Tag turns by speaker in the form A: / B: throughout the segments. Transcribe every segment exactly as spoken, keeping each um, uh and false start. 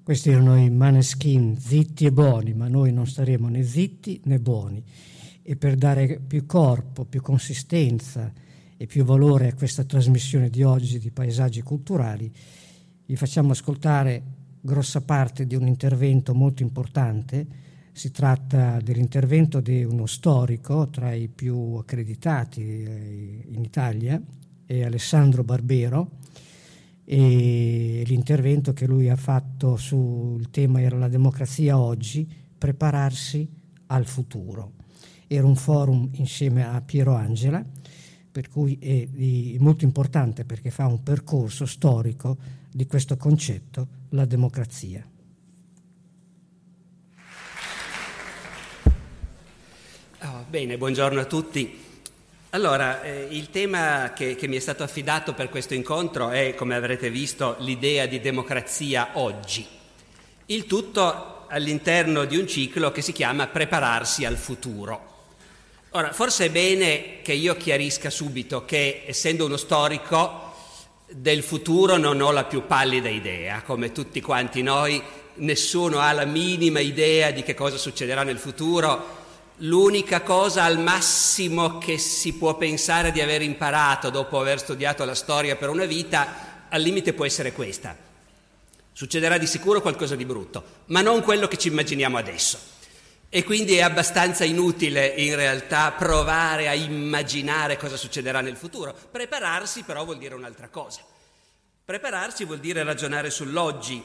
A: Questi erano i Maneskin, zitti e buoni, ma noi non staremo né zitti né buoni. E per dare più corpo, più consistenza e più valore a questa trasmissione di oggi di Paesaggi Culturali, vi facciamo ascoltare grossa parte di un intervento molto importante. Si tratta dell'intervento di uno storico tra i più accreditati in Italia, è Alessandro Barbero, e l'intervento che lui ha fatto sul tema era la democrazia oggi, prepararsi al futuro. Era un forum insieme a Piero Angela, per cui è di, molto importante perché fa un percorso storico di questo concetto, la democrazia.
B: Oh, bene, buongiorno a tutti. Allora, eh, il tema che, che mi è stato affidato per questo incontro è, come avrete visto, l'idea di democrazia oggi. Il tutto all'interno di un ciclo che si chiama Prepararsi al futuro. Ora, forse è bene che io chiarisca subito che, essendo uno storico, del futuro non ho la più pallida idea. Come tutti quanti noi, nessuno ha la minima idea di che cosa succederà nel futuro. L'unica cosa al massimo che si può pensare di aver imparato dopo aver studiato la storia per una vita, al limite può essere questa. Succederà di sicuro qualcosa di brutto, ma non quello che ci immaginiamo adesso. E quindi è abbastanza inutile in realtà provare a immaginare cosa succederà nel futuro. Prepararsi però vuol dire un'altra cosa. Prepararsi vuol dire ragionare sull'oggi.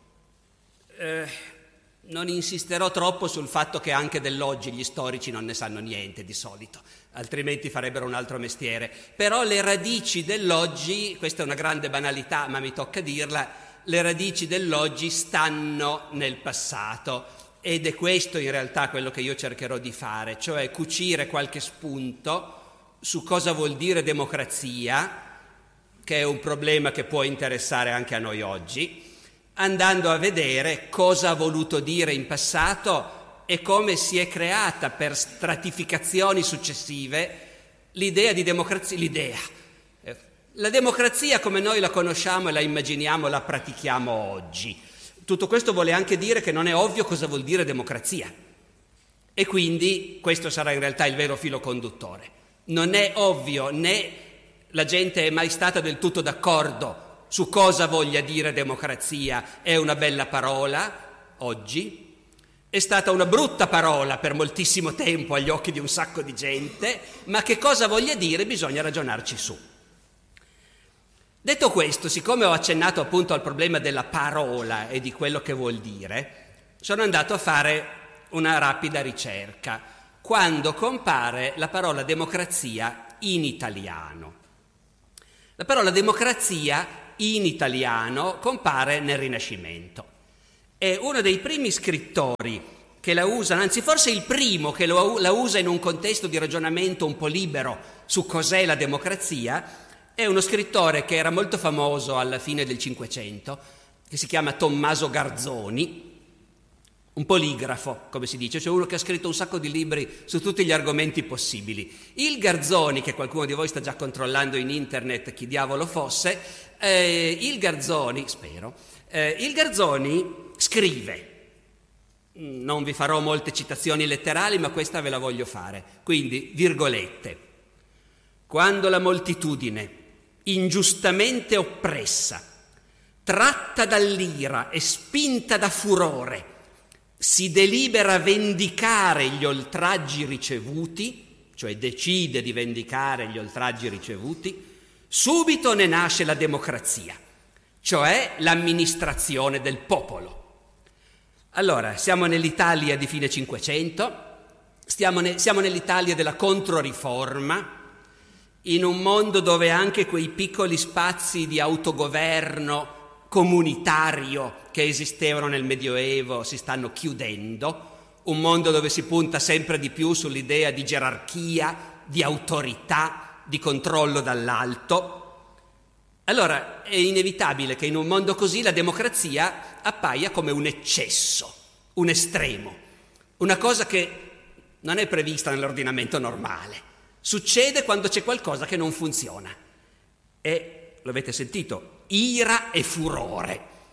B: Eh... Non insisterò troppo sul fatto che anche dell'oggi gli storici non ne sanno niente di solito, altrimenti farebbero un altro mestiere. Però le radici dell'oggi, questa è una grande banalità, ma mi tocca dirla, le radici dell'oggi stanno nel passato ed è questo in realtà quello che io cercherò di fare, cioè cucire qualche spunto su cosa vuol dire democrazia, che è un problema che può interessare anche a noi oggi, andando a vedere cosa ha voluto dire in passato e come si è creata per stratificazioni successive l'idea di democrazia, l'idea. La democrazia come noi la conosciamo e la immaginiamo, la pratichiamo oggi. Tutto questo vuole anche dire che non è ovvio cosa vuol dire democrazia. E quindi questo sarà in realtà il vero filo conduttore. Non è ovvio, né la gente è mai stata del tutto d'accordo su cosa voglia dire democrazia. È una bella parola oggi, è stata una brutta parola per moltissimo tempo agli occhi di un sacco di gente, ma che cosa voglia dire bisogna ragionarci su. Detto questo, siccome ho accennato appunto al problema della parola e di quello che vuol dire, sono andato a fare una rapida ricerca quando compare la parola democrazia in italiano. La parola democrazia in italiano compare nel Rinascimento. È uno dei primi scrittori che la usano, anzi forse il primo che lo, la usa in un contesto di ragionamento un po' libero su cos'è la democrazia, è uno scrittore che era molto famoso alla fine del Cinquecento, che si chiama Tommaso Garzoni, un poligrafo, come si dice, cioè uno che ha scritto un sacco di libri su tutti gli argomenti possibili. Il Garzoni, che qualcuno di voi sta già controllando in internet chi diavolo fosse, eh, il Garzoni, spero, eh, il Garzoni scrive, non vi farò molte citazioni letterali, ma questa ve la voglio fare, quindi virgolette: quando la moltitudine, ingiustamente oppressa, tratta dall'ira e spinta da furore, si delibera vendicare gli oltraggi ricevuti, cioè decide di vendicare gli oltraggi ricevuti, subito ne nasce la democrazia, cioè l'amministrazione del popolo. Allora, siamo nell'Italia di fine Cinquecento, stiamo ne, siamo nell'Italia della Controriforma, in un mondo dove anche quei piccoli spazi di autogoverno comunitario che esistevano nel Medioevo si stanno chiudendo, un mondo dove si punta sempre di più sull'idea di gerarchia, di autorità, di controllo dall'alto. Allora è inevitabile che in un mondo così la democrazia appaia come un eccesso, un estremo, una cosa che non è prevista nell'ordinamento normale. Succede quando c'è qualcosa che non funziona. E, lo avete sentito, ira e furore.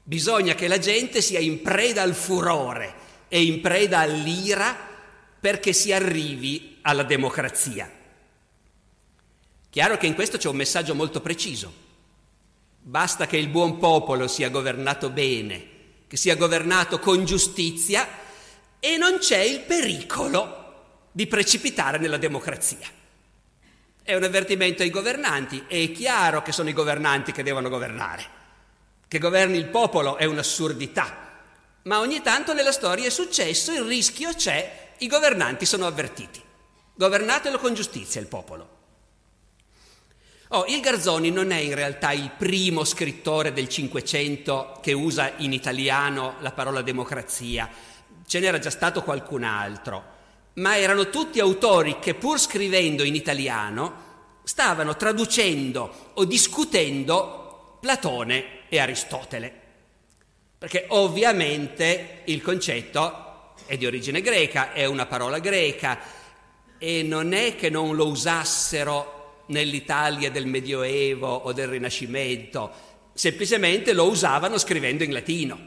B: Bisogna che la gente sia in preda al furore e in preda all'ira perché si arrivi alla democrazia. Chiaro che in questo c'è un messaggio molto preciso. Basta che il buon popolo sia governato bene, che sia governato con giustizia e non c'è il pericolo di precipitare nella democrazia. È un avvertimento ai governanti, e è chiaro che sono i governanti che devono governare. Che governi il popolo è un'assurdità, ma ogni tanto nella storia è successo, il rischio c'è, i governanti sono avvertiti. Governatelo con giustizia il popolo. Oh, il Garzoni non è in realtà il primo scrittore del Cinquecento che usa in italiano la parola democrazia, ce n'era già stato qualcun altro, ma erano tutti autori che pur scrivendo in italiano stavano traducendo o discutendo Platone e Aristotele, perché ovviamente il concetto è di origine greca, è una parola greca e non è che non lo usassero nell'Italia del Medioevo o del Rinascimento, semplicemente lo usavano scrivendo in latino.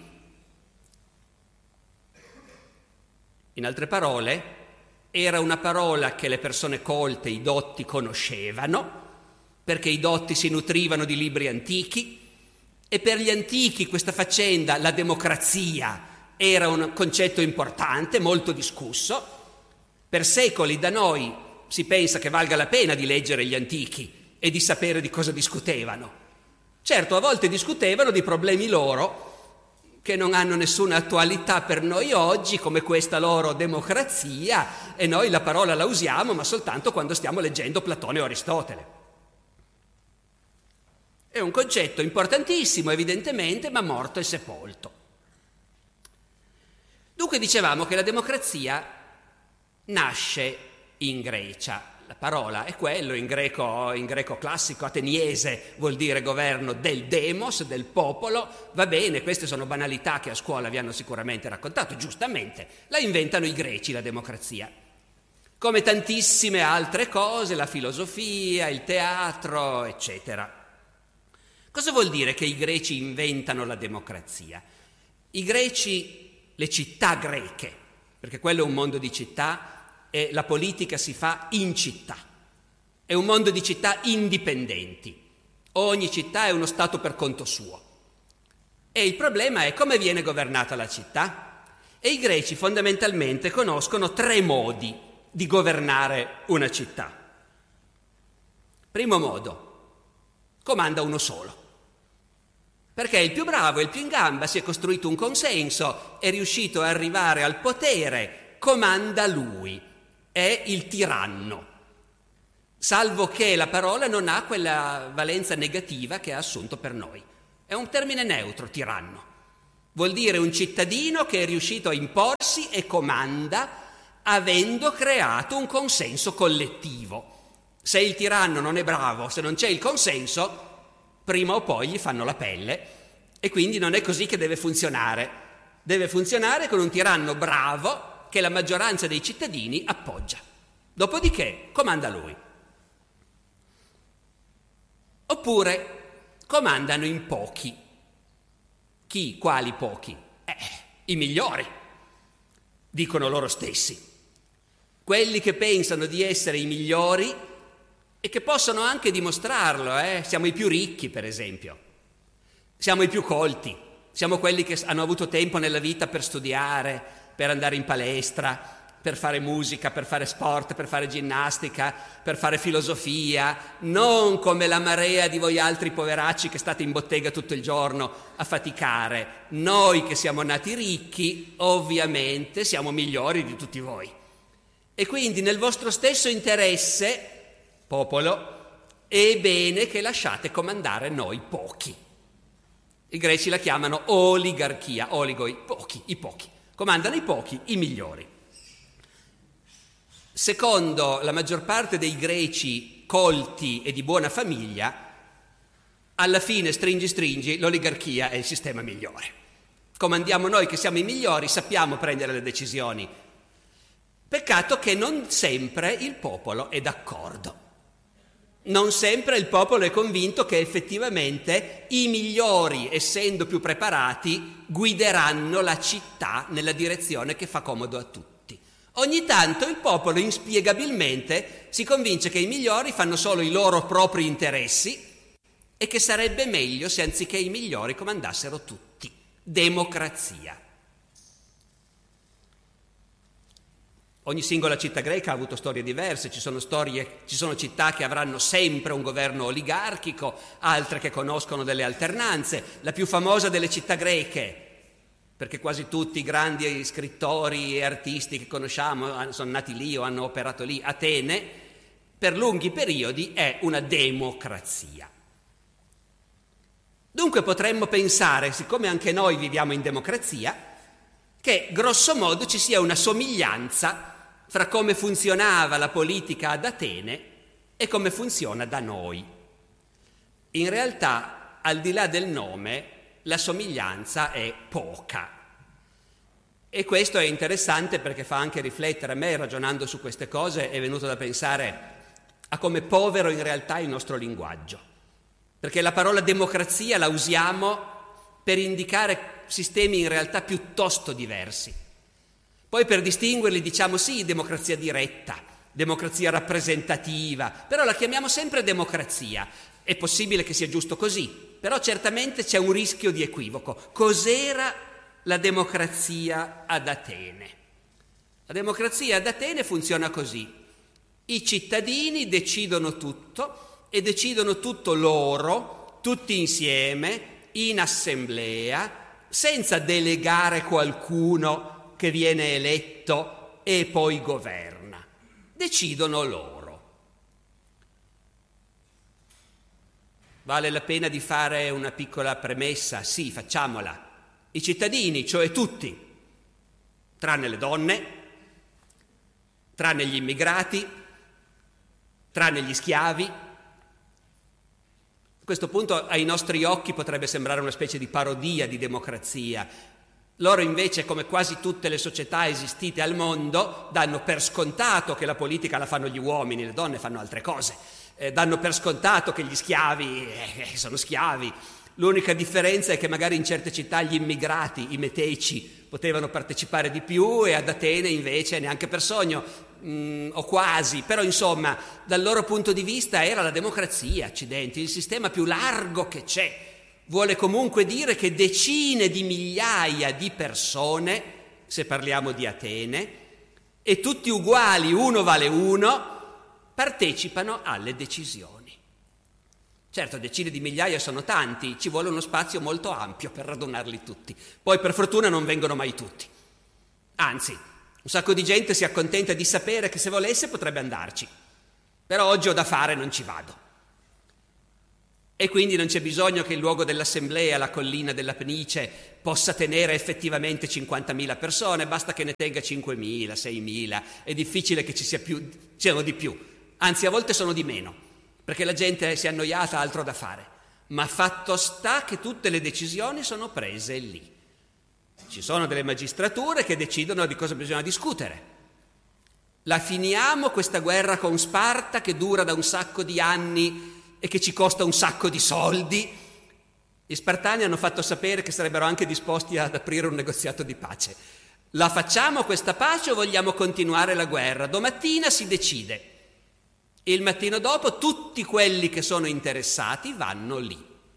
B: In altre parole, era una parola che le persone colte, i dotti, conoscevano, perché i dotti si nutrivano di libri antichi, e per gli antichi questa faccenda, la democrazia, era un concetto importante, molto discusso. Per secoli da noi si pensa che valga la pena di leggere gli antichi e di sapere di cosa discutevano. Certo, a volte discutevano di problemi loro che non hanno nessuna attualità per noi oggi, come questa loro democrazia, e noi la parola la usiamo, ma soltanto quando stiamo leggendo Platone o Aristotele. È un concetto importantissimo, evidentemente, ma morto e sepolto. Dunque dicevamo che la democrazia nasce in Grecia. La parola è quello, in greco, in greco classico, ateniese, vuol dire governo del demos, del popolo. Va bene, queste sono banalità che a scuola vi hanno sicuramente raccontato, giustamente. La inventano i greci, la democrazia. Come tantissime altre cose, la filosofia, il teatro, eccetera. Cosa vuol dire che i greci inventano la democrazia? I greci, le città greche, perché quello è un mondo di città e la politica si fa in città. È un mondo di città indipendenti. Ogni città è uno stato per conto suo. E il problema è come viene governata la città. E i greci fondamentalmente conoscono tre modi di governare una città. Primo modo, comanda uno solo. Perché il più bravo e il più in gamba si è costruito un consenso, è riuscito ad arrivare al potere, comanda lui, è il tiranno. Salvo che la parola non ha quella valenza negativa che ha assunto per noi. È un termine neutro, tiranno. Vuol dire un cittadino che è riuscito a imporsi e comanda avendo creato un consenso collettivo. Se il tiranno non è bravo, se non c'è il consenso, prima o poi gli fanno la pelle, e quindi non è così che deve funzionare. Deve funzionare con un tiranno bravo che la maggioranza dei cittadini appoggia. Dopodiché comanda lui. Oppure comandano in pochi. Chi? Quali pochi? Eh, i migliori, dicono loro stessi. Quelli che pensano di essere i migliori e che possono anche dimostrarlo, eh? Siamo i più ricchi, per esempio. Siamo i più colti. Siamo quelli che hanno avuto tempo nella vita per studiare, per andare in palestra, per fare musica, per fare sport, per fare ginnastica, per fare filosofia, non come la marea di voi altri poveracci che state in bottega tutto il giorno a faticare. Noi che siamo nati ricchi, ovviamente, siamo migliori di tutti voi. E quindi nel vostro stesso interesse, popolo, è bene che lasciate comandare noi pochi. I greci la chiamano oligarchia, oligoi, pochi, i pochi. Comandano i pochi, i migliori. Secondo la maggior parte dei greci colti e di buona famiglia, alla fine, stringi stringi, l'oligarchia è il sistema migliore. Comandiamo noi che siamo i migliori, sappiamo prendere le decisioni. Peccato che non sempre il popolo è d'accordo. Non sempre il popolo è convinto che effettivamente i migliori, essendo più preparati, guideranno la città nella direzione che fa comodo a tutti. Ogni tanto il popolo inspiegabilmente si convince che i migliori fanno solo i loro propri interessi e che sarebbe meglio se anziché i migliori comandassero tutti. Democrazia. Ogni singola città greca ha avuto storie diverse, ci sono, storie, ci sono città che avranno sempre un governo oligarchico, altre che conoscono delle alternanze. La più famosa delle città greche, perché quasi tutti i grandi scrittori e artisti che conosciamo sono nati lì o hanno operato lì, Atene, per lunghi periodi è una democrazia. Dunque potremmo pensare, siccome anche noi viviamo in democrazia, che grosso modo ci sia una somiglianza fra come funzionava la politica ad Atene e come funziona da noi. In realtà, al di là del nome, la somiglianza è poca. E questo è interessante perché fa anche riflettere. A me, ragionando su queste cose, è venuto da pensare a come povero in realtà è il nostro linguaggio. Perché la parola democrazia la usiamo per indicare sistemi in realtà piuttosto diversi. Poi per distinguerli diciamo sì, democrazia diretta, democrazia rappresentativa, però la chiamiamo sempre democrazia. È possibile che sia giusto così, però certamente c'è un rischio di equivoco. Cos'era la democrazia ad Atene? La democrazia ad Atene funziona così. I cittadini decidono tutto e decidono tutto loro, tutti insieme, in assemblea, senza delegare qualcuno che viene eletto e poi governa. Decidono loro. Vale la pena di fare una piccola premessa? Sì, facciamola. I cittadini, cioè tutti, tranne le donne, tranne gli immigrati, tranne gli schiavi. A questo punto ai nostri occhi potrebbe sembrare una specie di parodia di democrazia. Loro invece, come quasi tutte le società esistite al mondo, danno per scontato che la politica la fanno gli uomini, le donne fanno altre cose, eh, danno per scontato che gli schiavi eh, sono schiavi. L'unica differenza è che magari in certe città gli immigrati, i meteici, potevano partecipare di più e ad Atene invece neanche per sogno, mh, o quasi. Però insomma, dal loro punto di vista era la democrazia, accidenti, il sistema più largo che c'è. Vuole comunque dire che decine di migliaia di persone, se parliamo di Atene, e tutti uguali, uno vale uno, partecipano alle decisioni. Certo, decine di migliaia sono tanti, ci vuole uno spazio molto ampio per radunarli tutti. Poi per fortuna non vengono mai tutti. Anzi, un sacco di gente si accontenta di sapere che se volesse potrebbe andarci. Però oggi ho da fare, non ci vado. E quindi non c'è bisogno che il luogo dell'assemblea, la collina della Penice, possa tenere effettivamente cinquantamila persone, basta che ne tenga cinquemila, seimila. È difficile che ci sia più, siano di più, anzi a volte sono di meno, perché la gente si è annoiata, ha altro da fare. Ma fatto sta che tutte le decisioni sono prese lì. Ci sono delle magistrature che decidono di cosa bisogna discutere. La finiamo questa guerra con Sparta che dura da un sacco di anni e che ci costa un sacco di soldi. Gli Spartani hanno fatto sapere che sarebbero anche disposti ad aprire un negoziato di pace. La facciamo questa pace o vogliamo continuare la guerra? Domattina si decide. E il mattino dopo tutti quelli che sono interessati vanno lì.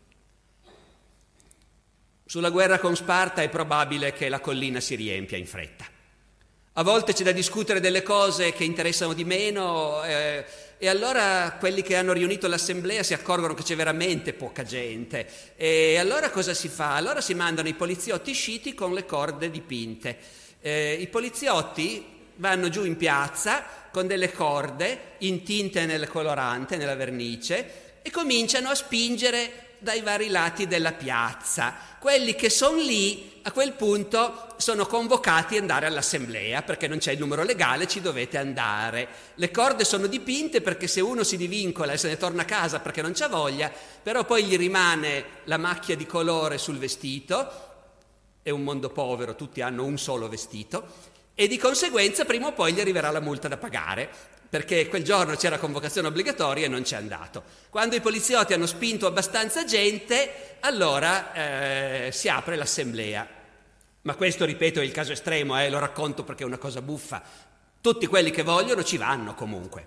B: Sulla guerra con Sparta è probabile che la collina si riempia in fretta. A volte c'è da discutere delle cose che interessano di meno eh, e allora quelli che hanno riunito l'assemblea si accorgono che c'è veramente poca gente. E allora cosa si fa? Allora si mandano i poliziotti sciti con le corde dipinte. Eh, I poliziotti vanno giù in piazza con delle corde intinte nel colorante, nella vernice, e cominciano a spingere dai vari lati della piazza. Quelli che sono lì a quel punto sono convocati ad andare all'assemblea perché non c'è il numero legale, ci dovete andare. Le corde sono dipinte perché se uno si divincola e se ne torna a casa perché non c'ha voglia, però poi gli rimane la macchia di colore sul vestito. È un mondo povero, tutti hanno un solo vestito e di conseguenza prima o poi gli arriverà la multa da pagare perché quel giorno c'era convocazione obbligatoria e non c'è andato. Quando i poliziotti hanno spinto abbastanza gente, allora eh, si apre l'assemblea. Ma questo, ripeto, è il caso estremo, eh, lo racconto perché è una cosa buffa. Tutti quelli che vogliono ci vanno comunque.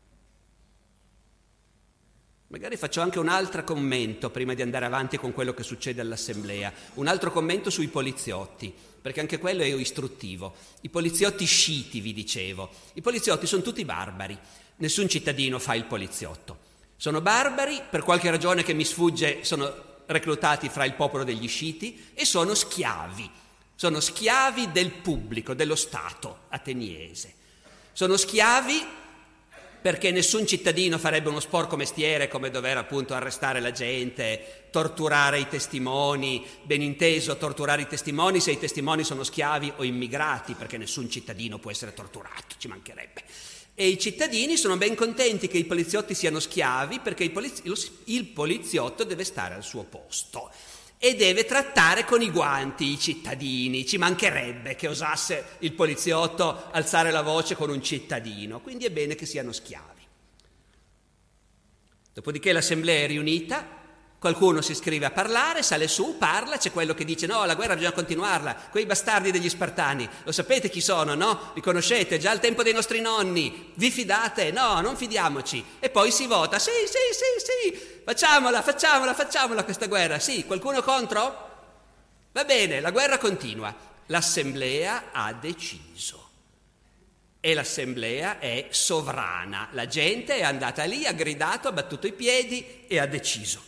B: Magari faccio anche un altro commento prima di andare avanti con quello che succede all'assemblea, un altro commento sui poliziotti, perché anche quello è istruttivo. I poliziotti sciiti, vi dicevo, i poliziotti sono tutti barbari, nessun cittadino fa il poliziotto. Sono barbari, per qualche ragione che mi sfugge sono reclutati fra il popolo degli sciiti e sono schiavi, sono schiavi del pubblico, dello Stato ateniese. Sono schiavi perché nessun cittadino farebbe uno sporco mestiere come dover appunto arrestare la gente, torturare i testimoni, ben inteso torturare i testimoni se i testimoni sono schiavi o immigrati, perché nessun cittadino può essere torturato, ci mancherebbe. E i cittadini sono ben contenti che i poliziotti siano schiavi perché il, poliz- il poliziotto deve stare al suo posto e deve trattare con i guanti i cittadini, ci mancherebbe che osasse il poliziotto alzare la voce con un cittadino, quindi è bene che siano schiavi. Dopodiché l'assemblea è riunita, qualcuno si iscrive a parlare, sale su, parla, c'è quello che dice no, la guerra bisogna continuarla, quei bastardi degli Spartani, lo sapete chi sono, no? Li conoscete, già al tempo dei nostri nonni, vi fidate? No, non fidiamoci. E poi si vota, sì, sì, sì, sì, facciamola, facciamola, facciamola questa guerra, sì, qualcuno contro? Va bene, la guerra continua, l'assemblea ha deciso. E l'assemblea è sovrana, la gente è andata lì, ha gridato, ha battuto i piedi e ha deciso.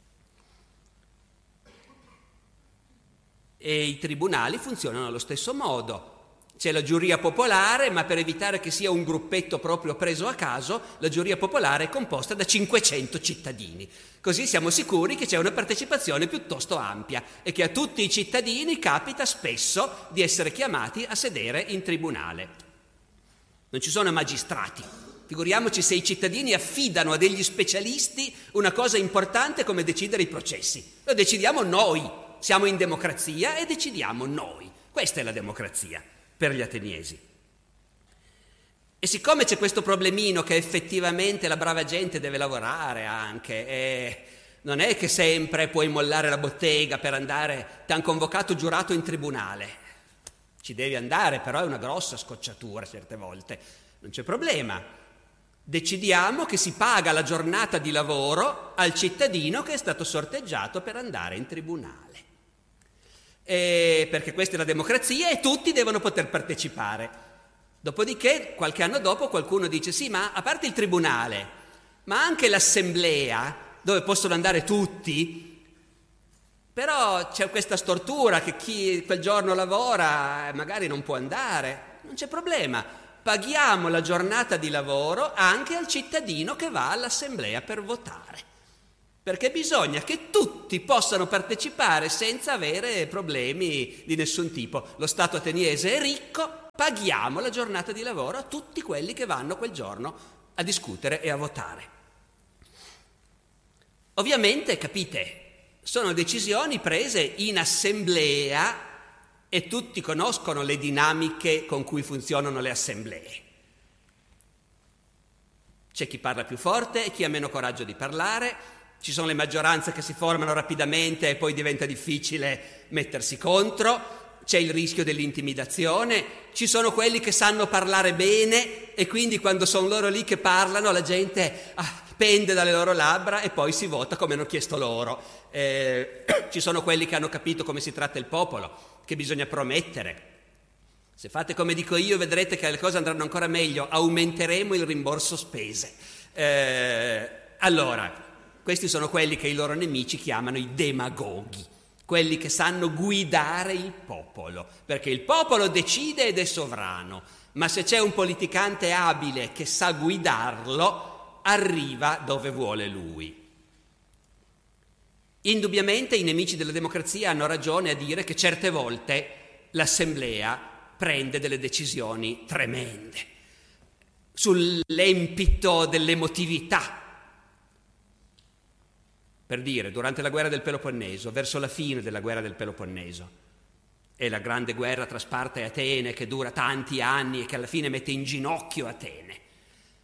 B: E i tribunali funzionano allo stesso modo. C'è la giuria popolare, ma per evitare che sia un gruppetto proprio preso a caso, la giuria popolare è composta da cinquecento cittadini. Così siamo sicuri che c'è una partecipazione piuttosto ampia e che a tutti i cittadini capita spesso di essere chiamati a sedere in tribunale. Non ci sono magistrati. Figuriamoci se i cittadini affidano a degli specialisti una cosa importante come decidere i processi. Lo decidiamo noi. Siamo in democrazia e decidiamo noi. Questa è la democrazia per gli ateniesi. E siccome c'è questo problemino che effettivamente la brava gente deve lavorare anche, e non è che sempre puoi mollare la bottega per andare, ti hanno convocato giurato in tribunale. Ci devi andare, però è una grossa scocciatura certe volte. Non c'è problema. Decidiamo che si paga la giornata di lavoro al cittadino che è stato sorteggiato per andare in tribunale. E perché questa è la democrazia e tutti devono poter partecipare. Dopodiché, qualche anno dopo, qualcuno dice sì, ma a parte il tribunale, ma anche l'assemblea, dove possono andare tutti, però c'è questa stortura che chi quel giorno lavora magari non può andare. Non c'è problema, paghiamo la giornata di lavoro anche al cittadino che va all'assemblea per votare. Perché bisogna che tutti possano partecipare senza avere problemi di nessun tipo. Lo Stato ateniese è ricco, paghiamo la giornata di lavoro a tutti quelli che vanno quel giorno a discutere e a votare. Ovviamente, capite, sono decisioni prese in assemblea e tutti conoscono le dinamiche con cui funzionano le assemblee. C'è chi parla più forte e chi ha meno coraggio di parlare. Ci sono le maggioranze che si formano rapidamente e poi diventa difficile mettersi contro, c'è il rischio dell'intimidazione, ci sono quelli che sanno parlare bene e quindi quando sono loro lì che parlano la gente ah, pende dalle loro labbra e poi si vota come hanno chiesto loro. Eh, ci sono quelli che hanno capito come si tratta il popolo, che bisogna promettere. Se fate come dico io vedrete che le cose andranno ancora meglio, aumenteremo il rimborso spese. Eh, allora... Questi sono quelli che i loro nemici chiamano i demagoghi, quelli che sanno guidare il popolo, perché il popolo decide ed è sovrano, ma se c'è un politicante abile che sa guidarlo, arriva dove vuole lui. Indubbiamente i nemici della democrazia hanno ragione a dire che certe volte l'assemblea prende delle decisioni tremende, sull'empito dell'emotività. Per dire, durante la guerra del Peloponneso, verso la fine della guerra del Peloponneso, è la grande guerra tra Sparta e Atene che dura tanti anni e che alla fine mette in ginocchio Atene.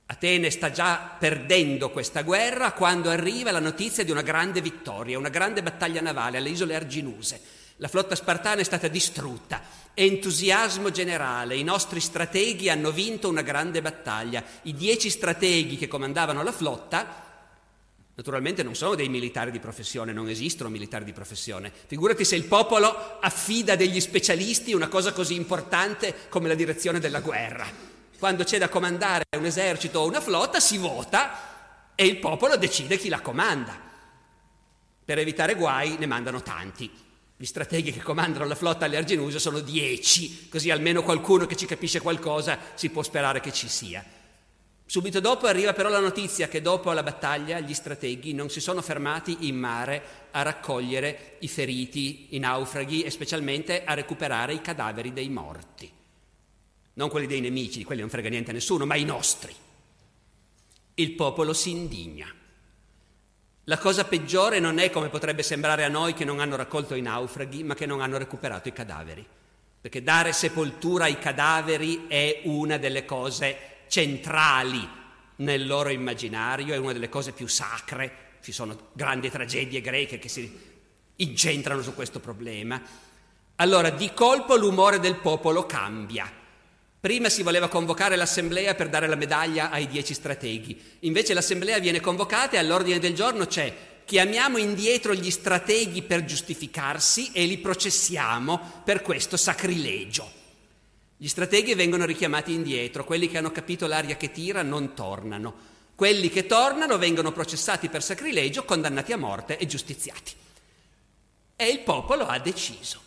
B: Atene sta già perdendo questa guerra quando arriva la notizia di una grande vittoria, una grande battaglia navale alle isole Arginuse. La flotta spartana è stata distrutta, entusiasmo generale, i nostri strateghi hanno vinto una grande battaglia. I dieci strateghi che comandavano la flotta naturalmente non sono dei militari di professione, non esistono militari di professione. Figurati se il popolo affida a degli specialisti una cosa così importante come la direzione della guerra. Quando c'è da comandare un esercito o una flotta si vota e il popolo decide chi la comanda. Per evitare guai ne mandano tanti. Gli strateghi che comandano la flotta alle Arginuse sono dieci, così almeno qualcuno che ci capisce qualcosa si può sperare che ci sia. Subito dopo arriva però la notizia che dopo la battaglia gli strateghi non si sono fermati in mare a raccogliere i feriti, i naufraghi e specialmente a recuperare i cadaveri dei morti. Non quelli dei nemici, di quelli non frega niente a nessuno, ma i nostri. Il popolo si indigna. La cosa peggiore non è, come potrebbe sembrare a noi, che non hanno raccolto i naufraghi, ma che non hanno recuperato i cadaveri. Perché dare sepoltura ai cadaveri è una delle cose centrali nel loro immaginario, è una delle cose più sacre. Ci sono grandi tragedie greche che si incentrano su questo problema. Allora, di colpo l'umore del popolo cambia. Prima si voleva convocare l'assemblea per dare la medaglia ai dieci strateghi, invece l'assemblea viene convocata e all'ordine del giorno c'è: chiamiamo indietro gli strateghi per giustificarsi e li processiamo per questo sacrilegio. Gli strateghi vengono richiamati indietro, quelli che hanno capito l'aria che tira non tornano, quelli che tornano vengono processati per sacrilegio, condannati a morte e giustiziati. E il popolo ha deciso.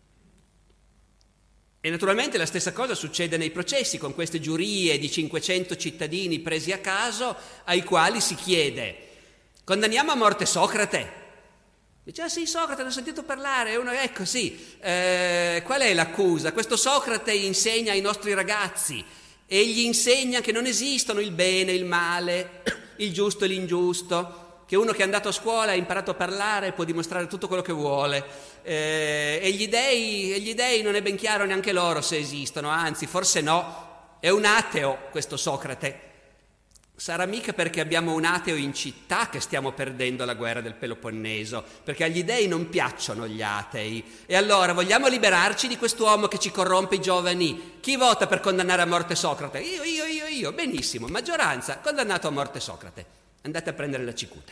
B: E naturalmente la stessa cosa succede nei processi, con queste giurie di cinquecento cittadini presi a caso, ai quali si chiede: condanniamo a morte Socrate? Dice: ah sì, Socrate, ne ho sentito parlare. Uno, ecco sì, eh, qual è l'accusa? Questo Socrate insegna ai nostri ragazzi e gli insegna che non esistono il bene, il male, il giusto e l'ingiusto, che uno che è andato a scuola e ha imparato a parlare può dimostrare tutto quello che vuole, eh, e gli dei, e gli dei non è ben chiaro neanche loro se esistono, anzi forse no, è un ateo questo Socrate. Sarà mica perché abbiamo un ateo in città che stiamo perdendo la guerra del Peloponneso, perché agli dei non piacciono gli atei. E allora vogliamo liberarci di quest'uomo che ci corrompe i giovani? Chi vota per condannare a morte Socrate? Io, io, io, io. Benissimo, maggioranza, condannato a morte Socrate. Andate a prendere la cicuta.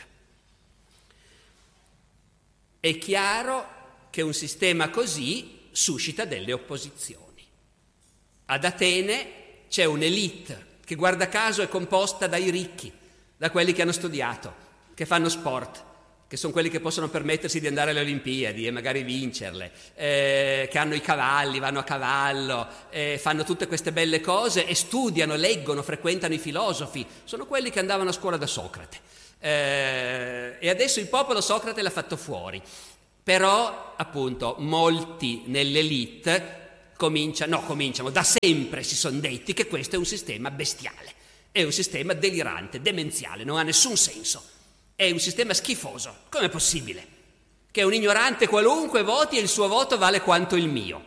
B: È chiaro che un sistema così suscita delle opposizioni. Ad Atene c'è un'elite che guarda caso è composta dai ricchi, da quelli che hanno studiato, che fanno sport, che sono quelli che possono permettersi di andare alle Olimpiadi e magari vincerle, eh, che hanno i cavalli, vanno a cavallo, eh, fanno tutte queste belle cose e studiano, leggono, frequentano i filosofi, sono quelli che andavano a scuola da Socrate. Eh, e adesso il popolo Socrate l'ha fatto fuori, però appunto molti nell'elite Cominciano, no, cominciano, da sempre si sono detti che questo è un sistema bestiale, è un sistema delirante, demenziale, non ha nessun senso, è un sistema schifoso. Com'è possibile che un ignorante qualunque voti e il suo voto vale quanto il mio?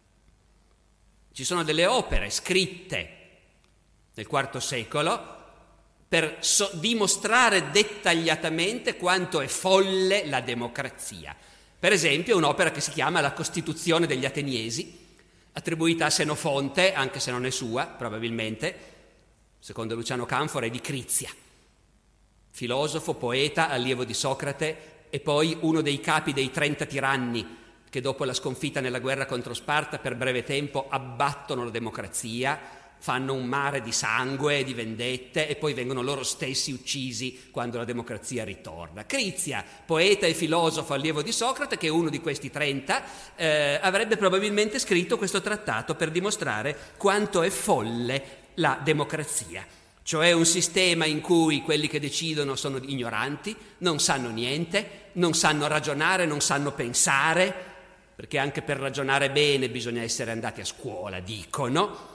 B: Ci sono delle opere scritte nel quarto secolo per so- dimostrare dettagliatamente quanto è folle la democrazia. Per esempio un'opera che si chiama La Costituzione degli Ateniesi, attribuita a Senofonte, anche se non è sua, probabilmente, secondo Luciano Canfora è di Crizia, filosofo, poeta, allievo di Socrate e poi uno dei capi dei trenta tiranni che dopo la sconfitta nella guerra contro Sparta per breve tempo abbattono la democrazia, fanno un mare di sangue, di vendette e poi vengono loro stessi uccisi quando la democrazia ritorna. Crizia, poeta e filosofo allievo di Socrate, che è uno di questi trenta, eh, avrebbe probabilmente scritto questo trattato per dimostrare quanto è folle la democrazia, cioè un sistema in cui quelli che decidono sono ignoranti, non sanno niente, non sanno ragionare, non sanno pensare, perché anche per ragionare bene bisogna essere andati a scuola, dicono,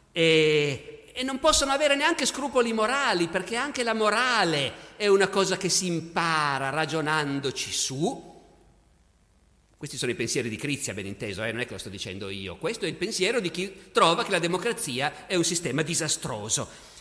B: E, e non possono avere neanche scrupoli morali, perché anche la morale è una cosa che si impara ragionandoci su. Questi sono i pensieri di Crizia, ben inteso, eh? Non è che lo sto dicendo io. Questo è il pensiero di chi trova che la democrazia è un sistema disastroso.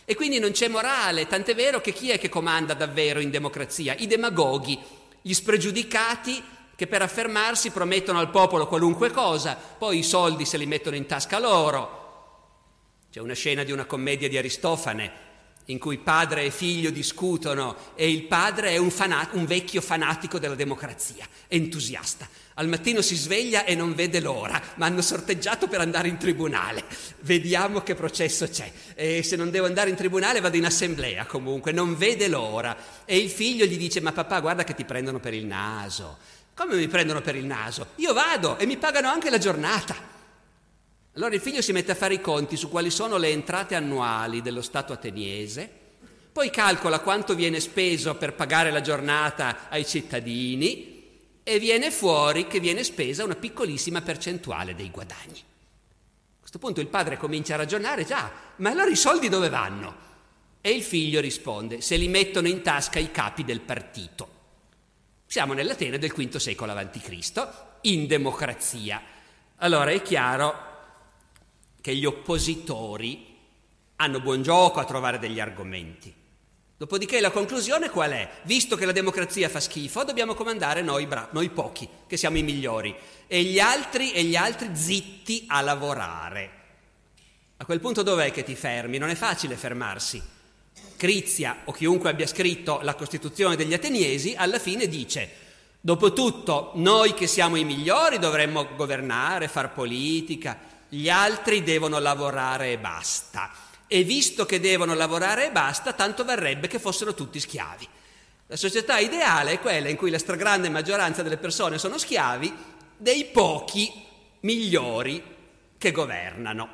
B: E quindi non c'è morale, tant'è vero che chi è che comanda davvero in democrazia? I demagoghi, gli spregiudicati che per affermarsi promettono al popolo qualunque cosa, poi i soldi se li mettono in tasca loro. C'è una scena di una commedia di Aristofane in cui padre e figlio discutono e il padre è un, fanat- un vecchio fanatico della democrazia, entusiasta. Al mattino si sveglia e non vede l'ora, ma hanno sorteggiato per andare in tribunale. Vediamo che processo c'è. E se non devo andare in tribunale vado in assemblea comunque, non vede l'ora. E il figlio gli dice: ma papà, guarda che ti prendono per il naso. Come mi prendono per il naso? Io vado e mi pagano anche la giornata. Allora il figlio si mette a fare i conti su quali sono le entrate annuali dello Stato ateniese, poi calcola quanto viene speso per pagare la giornata ai cittadini e viene fuori che viene spesa una piccolissima percentuale dei guadagni. A questo punto il padre comincia a ragionare: già, ma allora i soldi dove vanno? E il figlio risponde: se li mettono in tasca i capi del partito. Siamo nell'Atene del quinto secolo avanti Cristo, in democrazia. Allora è chiaro che gli oppositori hanno buon gioco a trovare degli argomenti. Dopodiché la conclusione qual è? Visto che la democrazia fa schifo, dobbiamo comandare noi, bra- noi pochi, che siamo i migliori, e gli altri e gli altri zitti a lavorare. A quel punto dov'è che ti fermi? Non è facile fermarsi. Crizia, o chiunque abbia scritto la Costituzione degli Ateniesi, alla fine dice: dopotutto noi che siamo i migliori dovremmo governare, far politica, gli altri devono lavorare e basta. E visto che devono lavorare e basta, tanto varrebbe che fossero tutti schiavi. La società ideale è quella in cui la stragrande maggioranza delle persone sono schiavi dei pochi migliori che governano.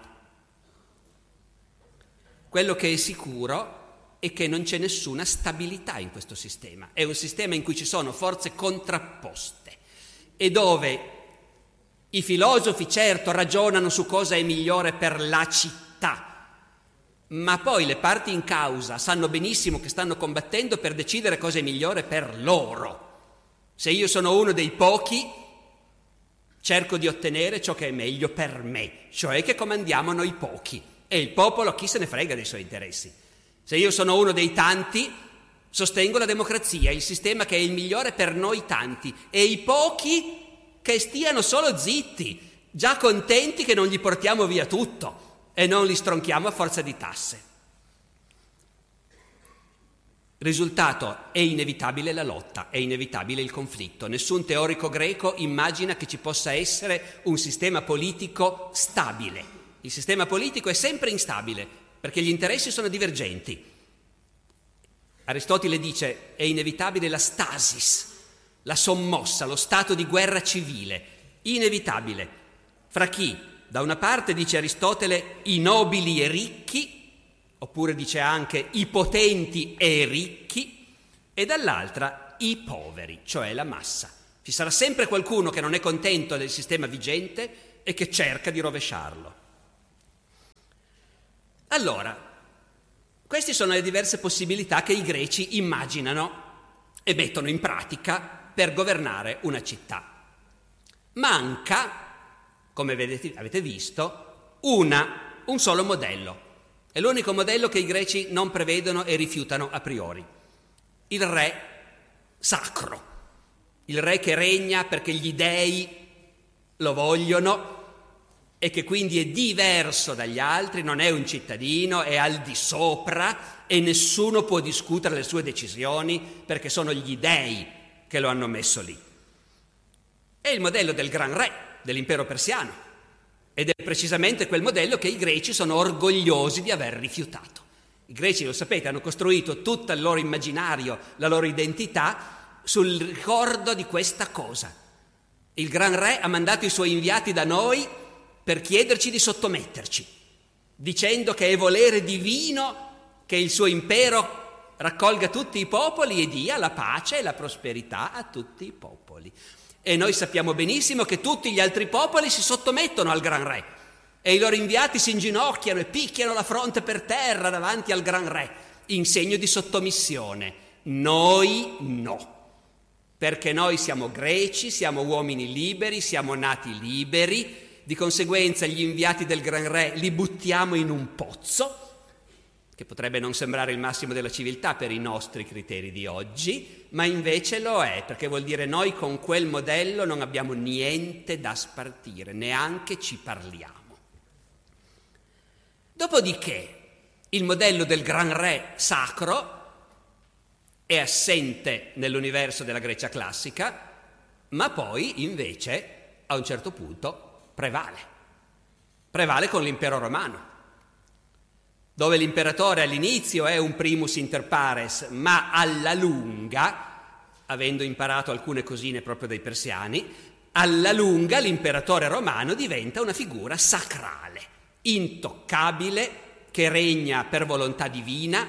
B: Quello che è sicuro è che non c'è nessuna stabilità in questo sistema. È un sistema in cui ci sono forze contrapposte e dove i filosofi certo ragionano su cosa è migliore per la città, ma poi le parti in causa sanno benissimo che stanno combattendo per decidere cosa è migliore per loro. Se io sono uno dei pochi, cerco di ottenere ciò che è meglio per me, cioè che comandiamo noi pochi, e il popolo chi se ne frega dei suoi interessi. Se io sono uno dei tanti, sostengo la democrazia, il sistema che è il migliore per noi tanti, e i pochi che stiano solo zitti, già contenti che non gli portiamo via tutto e non li stronchiamo a forza di tasse. Risultato: è inevitabile la lotta, è inevitabile il conflitto. Nessun teorico greco immagina che ci possa essere un sistema politico stabile. Il sistema politico è sempre instabile perché gli interessi sono divergenti. Aristotele dice: è inevitabile la stasis, la sommossa, lo stato di guerra civile, inevitabile. Fra chi? Da una parte, dice Aristotele, i nobili e ricchi, oppure dice anche i potenti e ricchi, e dall'altra i poveri, cioè la massa. Ci sarà sempre qualcuno che non è contento del sistema vigente e che cerca di rovesciarlo. Allora, queste sono le diverse possibilità che i greci immaginano e mettono in pratica per governare una città. Manca, come vedete, avete visto, una, un solo modello. È l'unico modello che i greci non prevedono e rifiutano a priori. Il re sacro, il re che regna perché gli dei lo vogliono e che quindi è diverso dagli altri, non è un cittadino, è al di sopra e nessuno può discutere le sue decisioni perché sono gli dei che lo hanno messo lì. È il modello del gran re dell'impero persiano ed è precisamente quel modello che i greci sono orgogliosi di aver rifiutato. I greci, lo sapete, hanno costruito tutto il loro immaginario, la loro identità sul ricordo di questa cosa. Il gran re ha mandato i suoi inviati da noi per chiederci di sottometterci, dicendo che è volere divino che il suo impero raccolga tutti i popoli e dia la pace e la prosperità a tutti i popoli. E noi sappiamo benissimo che tutti gli altri popoli si sottomettono al gran re e i loro inviati si inginocchiano e picchiano la fronte per terra davanti al gran re in segno di sottomissione. Noi no, perché noi siamo greci, siamo uomini liberi, siamo nati liberi. Di conseguenza gli inviati del gran re li buttiamo in un pozzo che potrebbe non sembrare il massimo della civiltà per i nostri criteri di oggi, ma invece lo è, perché vuol dire noi con quel modello non abbiamo niente da spartire, neanche ci parliamo. Dopodiché, il modello del gran re sacro è assente nell'universo della Grecia classica, ma poi invece a un certo punto prevale. Prevale con l'impero romano, dove l'imperatore all'inizio è un primus inter pares, ma alla lunga, avendo imparato alcune cosine proprio dai persiani, alla lunga l'imperatore romano diventa una figura sacrale, intoccabile, che regna per volontà divina.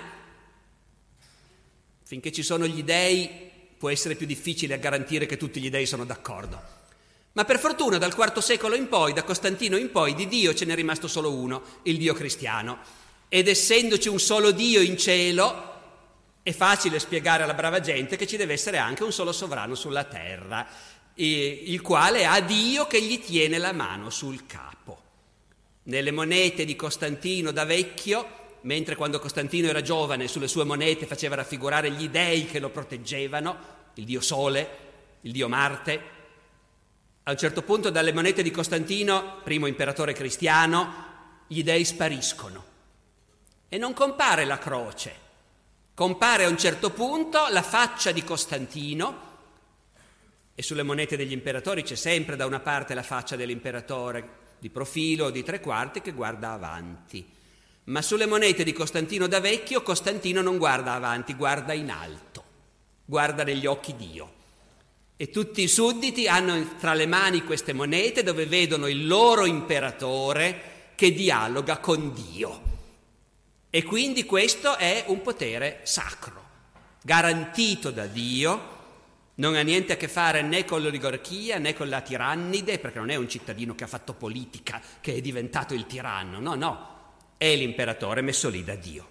B: Finché ci sono gli dei può essere più difficile garantire che tutti gli dei sono d'accordo. Ma per fortuna dal quarto secolo in poi, da Costantino in poi, di Dio ce n'è rimasto solo uno, il Dio cristiano. Ed essendoci un solo Dio in cielo, è facile spiegare alla brava gente che ci deve essere anche un solo sovrano sulla terra, il quale ha Dio che gli tiene la mano sul capo. Nelle monete di Costantino da vecchio, mentre quando Costantino era giovane sulle sue monete faceva raffigurare gli dei che lo proteggevano, il dio Sole, il dio Marte, a un certo punto dalle monete di Costantino, primo imperatore cristiano, gli dei spariscono. E non compare la croce, compare a un certo punto la faccia di Costantino, e sulle monete degli imperatori c'è sempre da una parte la faccia dell'imperatore di profilo o di tre quarti che guarda avanti, ma sulle monete di Costantino da vecchio Costantino non guarda avanti, guarda in alto, guarda negli occhi Dio. E tutti i sudditi hanno tra le mani queste monete dove vedono il loro imperatore che dialoga con Dio. E quindi questo è un potere sacro, garantito da Dio, non ha niente a che fare né con l'oligarchia né con la tirannide, perché non è un cittadino che ha fatto politica, che è diventato il tiranno, no, no, è l'imperatore messo lì da Dio.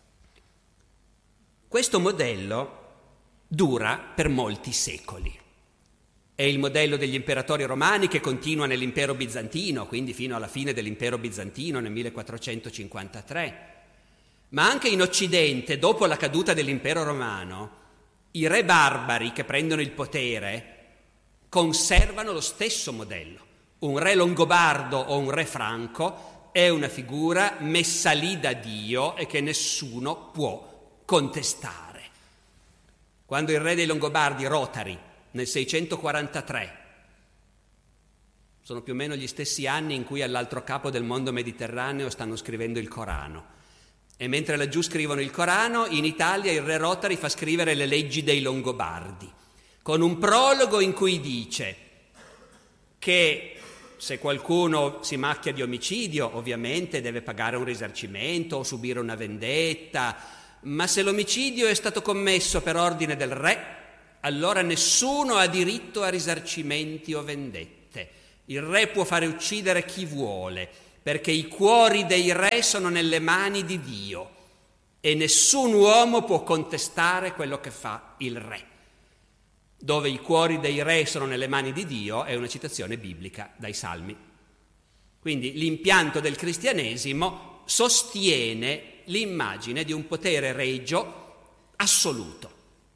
B: Questo modello dura per molti secoli. È il modello degli imperatori romani che continua nell'impero bizantino, quindi fino alla fine dell'impero bizantino nel millequattrocentocinquantatré. Ma anche in Occidente, dopo la caduta dell'impero romano, i re barbari che prendono il potere conservano lo stesso modello. Un re longobardo o un re franco è una figura messa lì da Dio e che nessuno può contestare. Quando il re dei Longobardi, Rotari, nel seicentoquarantatré, sono più o meno gli stessi anni in cui all'altro capo del mondo mediterraneo stanno scrivendo il Corano, e mentre laggiù scrivono il Corano, in Italia il re Rotari fa scrivere le leggi dei Longobardi, con un prologo in cui dice che se qualcuno si macchia di omicidio, ovviamente deve pagare un risarcimento o subire una vendetta, ma se l'omicidio è stato commesso per ordine del re, allora nessuno ha diritto a risarcimenti o vendette. Il re può fare uccidere chi vuole, perché i cuori dei re sono nelle mani di Dio e nessun uomo può contestare quello che fa il re. Dove i cuori dei re sono nelle mani di Dio è una citazione biblica dai Salmi. Quindi l'impianto del cristianesimo sostiene l'immagine di un potere regio assoluto.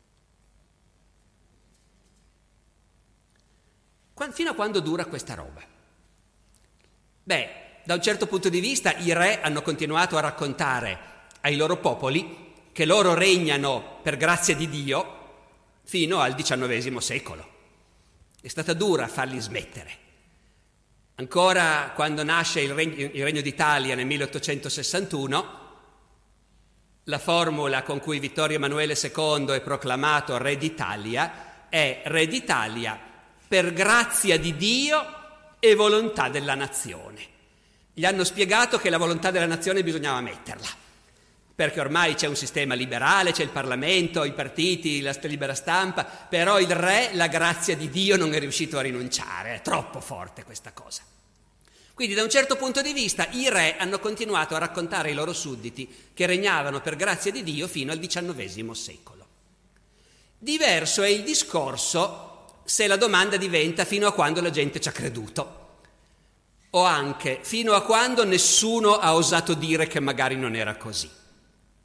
B: Fino a quando dura questa roba? Beh, da un certo punto di vista i re hanno continuato a raccontare ai loro popoli che loro regnano per grazia di Dio fino al diciannovesimo secolo. È stata dura farli smettere. Ancora quando nasce il Regno, il Regno d'Italia nel milleottocentosessantuno, la formula con cui Vittorio Emanuele secondo è proclamato Re d'Italia è Re d'Italia per grazia di Dio e volontà della nazione. Gli hanno spiegato che la volontà della nazione bisognava metterla, perché ormai c'è un sistema liberale, c'è il Parlamento, i partiti, la libera stampa, però il re, la grazia di Dio, non è riuscito a rinunciare, è troppo forte questa cosa. Quindi da un certo punto di vista i re hanno continuato a raccontare ai loro sudditi che regnavano per grazia di Dio fino al diciannovesimo secolo. Diverso è il discorso se la domanda diventa fino a quando la gente ci ha creduto, o anche fino a quando nessuno ha osato dire che magari non era così.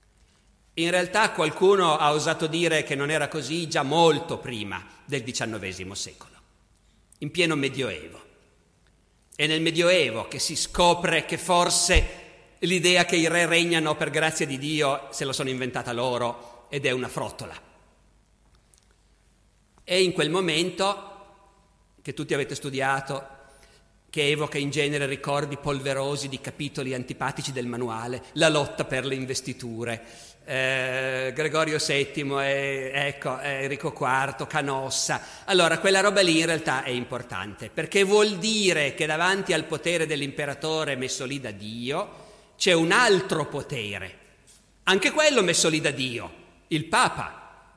B: In realtà qualcuno ha osato dire che non era così già molto prima del diciannovesimo secolo, in pieno Medioevo. È nel Medioevo che si scopre che forse l'idea che i re regnano per grazia di Dio se lo sono inventata loro ed è una frottola. È in quel momento che tutti avete studiato, che evoca in genere ricordi polverosi di capitoli antipatici del manuale, la lotta per le investiture, eh, Gregorio settimo, eh, ecco, eh, Enrico quarto, Canossa. Allora, quella roba lì in realtà è importante, perché vuol dire che davanti al potere dell'imperatore messo lì da Dio c'è un altro potere, anche quello messo lì da Dio, il Papa.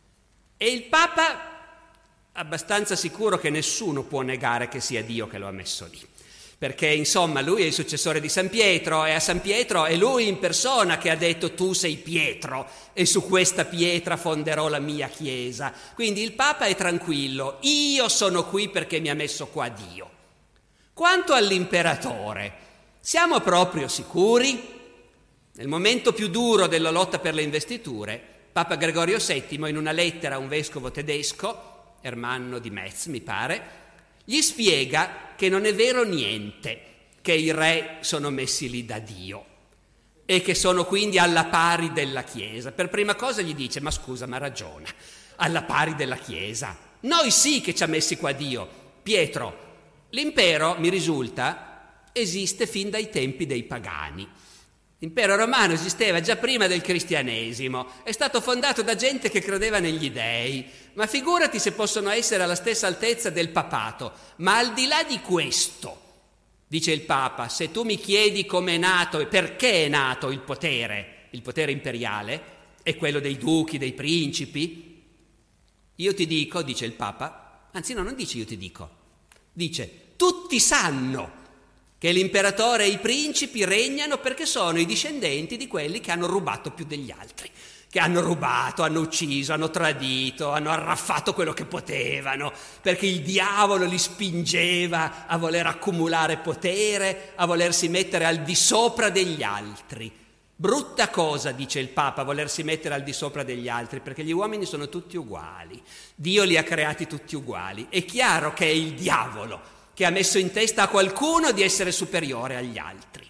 B: E il Papa, abbastanza sicuro che nessuno può negare che sia Dio che lo ha messo lì, perché insomma lui è il successore di San Pietro e a San Pietro è lui in persona che ha detto tu sei Pietro e su questa pietra fonderò la mia chiesa. Quindi il Papa è tranquillo, io sono qui perché mi ha messo qua Dio. Quanto all'imperatore, siamo proprio sicuri? Nel momento più duro della lotta per le investiture, Papa Gregorio settimo in una lettera a un vescovo tedesco, Ermanno di Metz, mi pare, gli spiega che non è vero niente, che i re sono messi lì da Dio e che sono quindi alla pari della Chiesa. Per prima cosa gli dice, ma scusa, ma ragiona, alla pari della Chiesa. Noi sì che ci ha messi qua Dio. Pietro, l'impero, mi risulta, esiste fin dai tempi dei pagani. L'impero romano esisteva già prima del cristianesimo, è stato fondato da gente che credeva negli dei, ma figurati se possono essere alla stessa altezza del papato. Ma al di là di questo, dice il Papa, se tu mi chiedi come è nato e perché è nato il potere, il potere imperiale, è quello dei duchi, dei principi, io ti dico, dice il Papa, anzi no, non dice io ti dico, dice tutti sanno che l'imperatore e i principi regnano perché sono i discendenti di quelli che hanno rubato più degli altri, che hanno rubato, hanno ucciso, hanno tradito, hanno arraffato quello che potevano, perché il diavolo li spingeva a voler accumulare potere, a volersi mettere al di sopra degli altri. Brutta cosa, dice il Papa, volersi mettere al di sopra degli altri, perché gli uomini sono tutti uguali, Dio li ha creati tutti uguali. È chiaro che è il diavolo che ha messo in testa a qualcuno di essere superiore agli altri.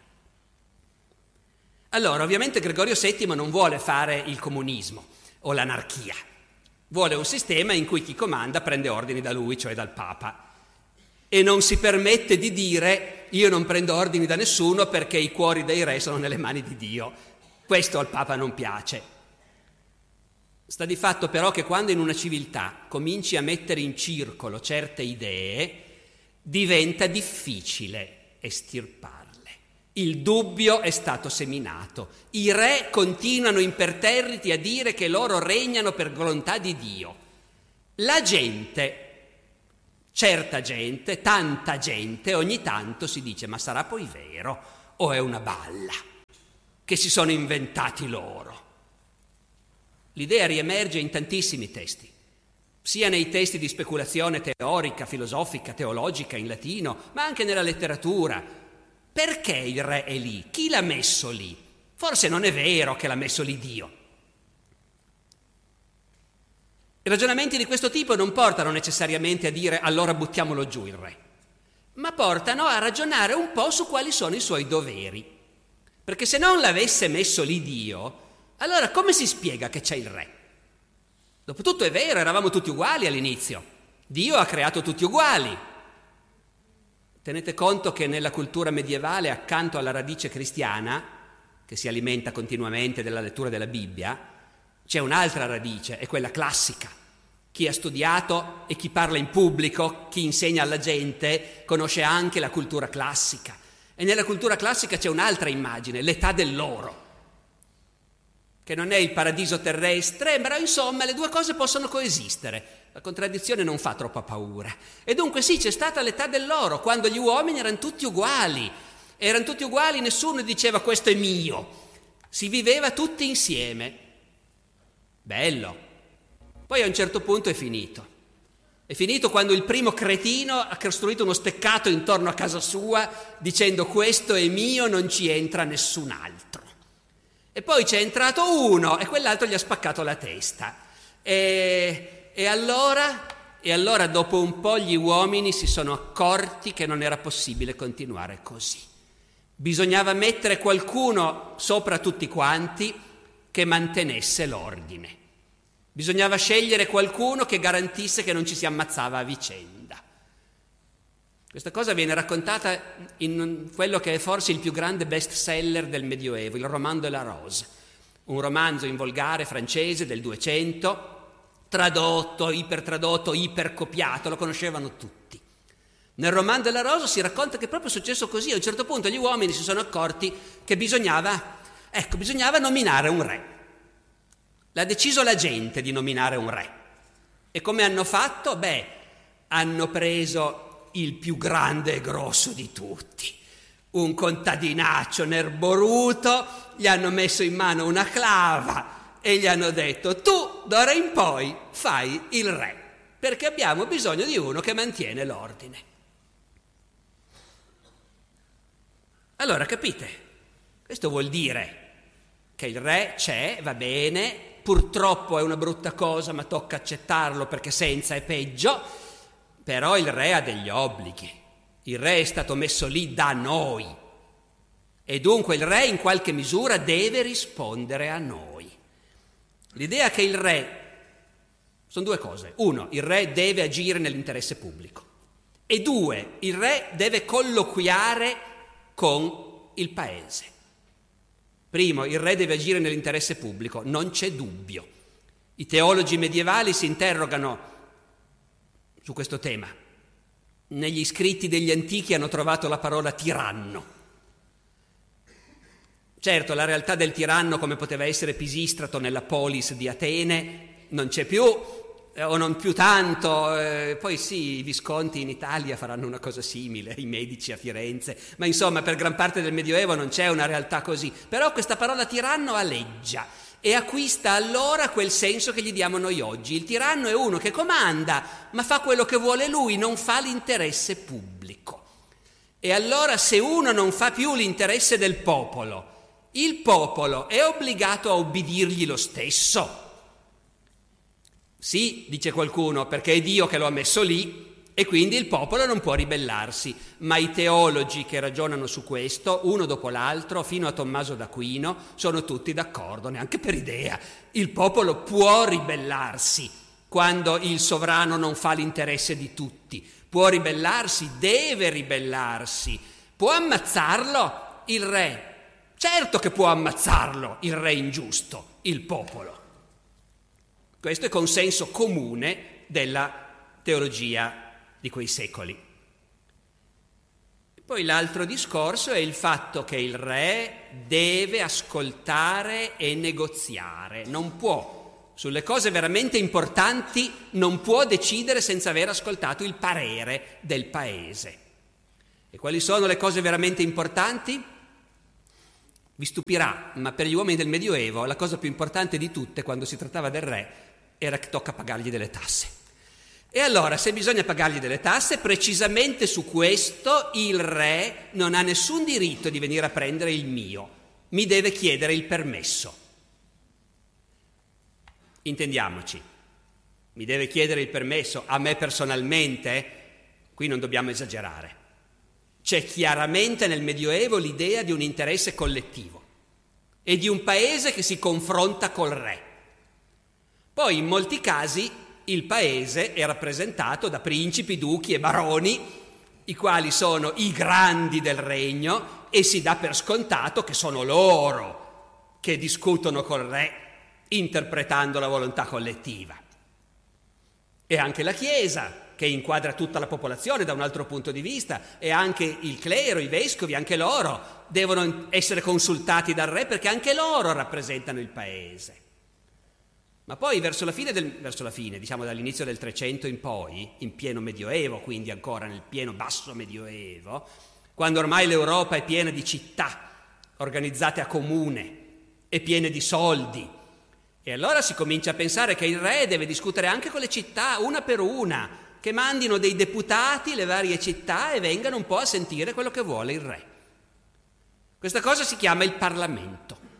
B: Allora, ovviamente Gregorio settimo non vuole fare il comunismo o l'anarchia, vuole un sistema in cui chi comanda prende ordini da lui, cioè dal Papa, e non si permette di dire io non prendo ordini da nessuno perché i cuori dei re sono nelle mani di Dio. Questo al Papa non piace. Sta di fatto però che quando in una civiltà cominci a mettere in circolo certe idee, diventa difficile estirparle. Il dubbio è stato seminato. I re continuano imperterriti a dire che loro regnano per volontà di Dio. La gente, certa gente, tanta gente, ogni tanto si dice ma sarà poi vero o è una balla che si sono inventati loro? L'idea riemerge in tantissimi testi, sia nei testi di speculazione teorica, filosofica, teologica in latino, ma anche nella letteratura. Perché il re è lì? Chi l'ha messo lì? Forse non è vero che l'ha messo lì Dio. I ragionamenti di questo tipo non portano necessariamente a dire allora buttiamolo giù il re, ma portano a ragionare un po' su quali sono i suoi doveri. Perché se non l'avesse messo lì Dio, allora come si spiega che c'è il re? Dopotutto è vero, eravamo tutti uguali all'inizio. Dio ha creato tutti uguali. Tenete conto che nella cultura medievale, accanto alla radice cristiana, che si alimenta continuamente della lettura della Bibbia, c'è un'altra radice, è quella classica. Chi ha studiato e chi parla in pubblico, chi insegna alla gente, conosce anche la cultura classica. E nella cultura classica c'è un'altra immagine, l'età dell'oro, che non è il paradiso terrestre, però insomma le due cose possono coesistere. La contraddizione non fa troppa paura. E dunque sì, c'è stata l'età dell'oro, quando gli uomini erano tutti uguali. Erano tutti uguali, nessuno diceva questo è mio. Si viveva tutti insieme. Bello. Poi a un certo punto è finito. È finito quando il primo cretino ha costruito uno steccato intorno a casa sua dicendo questo è mio, non ci entra nessun altro. E E poi c'è entrato uno e quell'altro gli ha spaccato la testa. E, e allora, e allora dopo un po' gli uomini si sono accorti che non era possibile continuare così. Bisognava mettere qualcuno sopra tutti quanti che mantenesse l'ordine. Bisognava scegliere qualcuno che garantisse che non ci si ammazzava a vicenda. Questa cosa viene raccontata in quello che è forse il più grande best seller del Medioevo, il Roman de la Rose, un romanzo in volgare francese del duecento, tradotto, ipertradotto, ipercopiato, lo conoscevano tutti. Nel Roman de la Rose si racconta che è proprio successo così. A un certo punto gli uomini si sono accorti che bisognava, ecco, bisognava nominare un re. L'ha deciso la gente di nominare un re. E come hanno fatto? Beh, hanno preso il più grande e grosso di tutti, un contadinaccio nerboruto, gli hanno messo in mano una clava e gli hanno detto: tu d'ora in poi fai il re, perché abbiamo bisogno di uno che mantiene l'ordine. Allora, capite? Questo vuol dire che il re c'è, va bene, purtroppo è una brutta cosa, ma tocca accettarlo perché senza è peggio. Però il re ha degli obblighi, il re è stato messo lì da noi e dunque il re in qualche misura deve rispondere a noi. L'idea che il re, sono due cose: uno, il re deve agire nell'interesse pubblico, e due, il re deve colloquiare con il paese. Primo, il re deve agire nell'interesse pubblico, non c'è dubbio. I teologi medievali si interrogano su questo tema. Negli scritti degli antichi hanno trovato la parola tiranno. Certo, la realtà del tiranno, come poteva essere Pisistrato nella polis di Atene, non c'è più, eh, o non più tanto. Eh, poi sì, i Visconti in Italia faranno una cosa simile, i Medici a Firenze, ma insomma per gran parte del Medioevo non c'è una realtà così. Però questa parola tiranno aleggia e acquista allora quel senso che gli diamo noi oggi. Il tiranno è uno che comanda, ma fa quello che vuole lui, non fa l'interesse pubblico. E allora se uno non fa più l'interesse del popolo, il popolo è obbligato a ubbidirgli lo stesso. Sì, dice qualcuno, perché è Dio che lo ha messo lì e quindi il popolo non può ribellarsi, ma i teologi che ragionano su questo, uno dopo l'altro, fino a Tommaso d'Aquino, sono tutti d'accordo, neanche per idea. Il popolo può ribellarsi quando il sovrano non fa l'interesse di tutti, può ribellarsi, deve ribellarsi, può ammazzarlo il re, certo che può ammazzarlo il re ingiusto, il popolo. Questo è consenso comune della teologia di quei secoli. Poi l'altro discorso è il fatto che il re deve ascoltare e negoziare, non può, sulle cose veramente importanti, non può decidere senza aver ascoltato il parere del paese. E quali sono le cose veramente importanti? Vi stupirà, ma per gli uomini del Medioevo la cosa più importante di tutte quando si trattava del re era che tocca pagargli delle tasse. E allora, se bisogna pagargli delle tasse, precisamente su questo il re non ha nessun diritto di venire a prendere il mio, mi deve chiedere il permesso. Intendiamoci, mi deve chiedere il permesso a me personalmente, qui non dobbiamo esagerare. C'è chiaramente nel Medioevo l'idea di un interesse collettivo e di un paese che si confronta col re. Poi in molti casi il paese è rappresentato da principi, duchi e baroni, i quali sono i grandi del regno e si dà per scontato che sono loro che discutono col re interpretando la volontà collettiva. E anche la Chiesa, che inquadra tutta la popolazione da un altro punto di vista, e anche il clero, i vescovi, anche loro devono essere consultati dal re perché anche loro rappresentano il paese. Ma poi verso la fine, del, verso la fine, diciamo dall'inizio del Trecento in poi, in pieno Medioevo, quindi ancora nel pieno basso Medioevo, quando ormai l'Europa è piena di città organizzate a comune e piene di soldi, e allora si comincia a pensare che il re deve discutere anche con le città, una per una, che mandino dei deputati le varie città e vengano un po' a sentire quello che vuole il re. Questa cosa si chiama il Parlamento.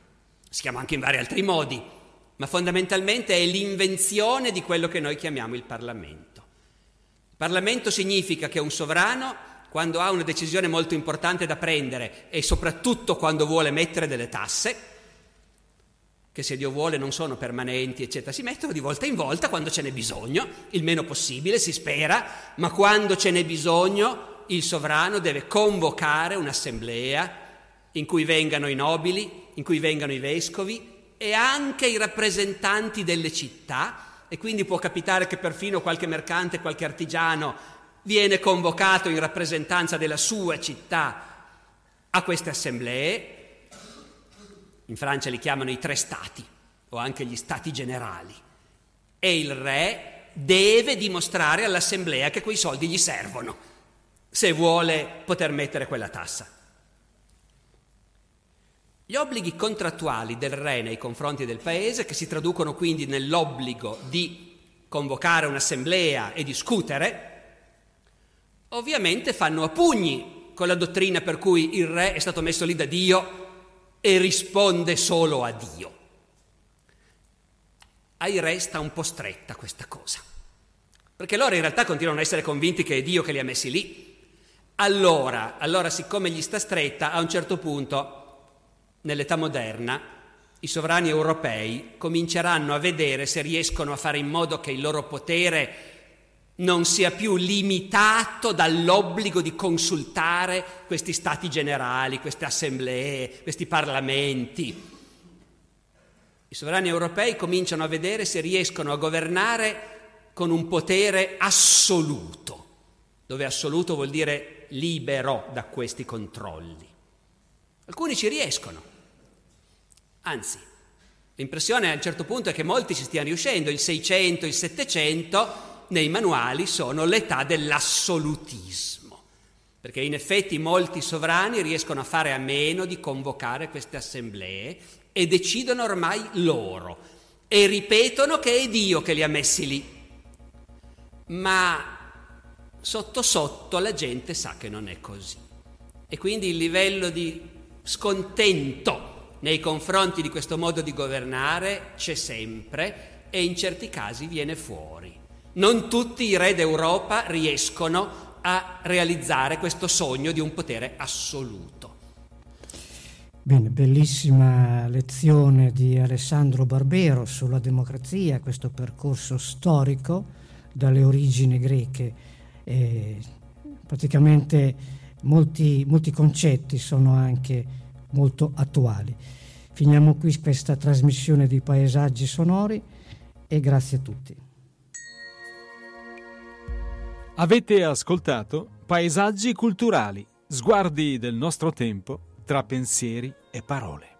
B: si chiama anche in vari altri modi, ma fondamentalmente è l'invenzione di quello che noi chiamiamo il Parlamento. Il Parlamento significa che un sovrano, quando ha una decisione molto importante da prendere e soprattutto quando vuole mettere delle tasse, che se Dio vuole non sono permanenti, eccetera, si mettono di volta in volta quando ce n'è bisogno, il meno possibile, si spera, ma quando ce n'è bisogno il sovrano deve convocare un'assemblea in cui vengano i nobili, in cui vengano i vescovi e anche i rappresentanti delle città, e quindi può capitare che perfino qualche mercante, qualche artigiano viene convocato in rappresentanza della sua città a queste assemblee. In Francia li chiamano i tre stati o anche gli stati generali, e il re deve dimostrare all'assemblea che quei soldi gli servono se vuole poter mettere quella tassa. Gli obblighi contrattuali del re nei confronti del paese, che si traducono quindi nell'obbligo di convocare un'assemblea e discutere, ovviamente fanno a pugni con la dottrina per cui il re è stato messo lì da Dio e risponde solo a Dio. Ai re sta un po' stretta questa cosa, perché loro in realtà continuano a essere convinti che è Dio che li ha messi lì. Allora, allora siccome gli sta stretta, a un certo punto, nell'età moderna, i sovrani europei cominceranno a vedere se riescono a fare in modo che il loro potere non sia più limitato dall'obbligo di consultare questi stati generali, queste assemblee, questi parlamenti. I sovrani europei cominciano a vedere se riescono a governare con un potere assoluto, dove assoluto vuol dire libero da questi controlli. Alcuni ci riescono, anzi, l'impressione a un certo punto è che molti ci stiano riuscendo. Il Seicento, il Settecento nei manuali sono l'età dell'assolutismo, perché in effetti molti sovrani riescono a fare a meno di convocare queste assemblee e decidono ormai loro e ripetono che è Dio che li ha messi lì, ma sotto sotto la gente sa che non è così, e quindi il livello di scontento nei confronti di questo modo di governare c'è sempre e in certi casi viene fuori. Non tutti i re d'Europa riescono a realizzare questo sogno di un potere assoluto.
A: Bene, bellissima lezione di Alessandro Barbero sulla democrazia, questo percorso storico dalle origini greche. Eh, praticamente molti, molti concetti sono anche molto attuali. Finiamo qui questa trasmissione di Paesaggi Sonori e grazie a tutti.
C: Avete ascoltato Paesaggi culturali, sguardi del nostro tempo tra pensieri e parole.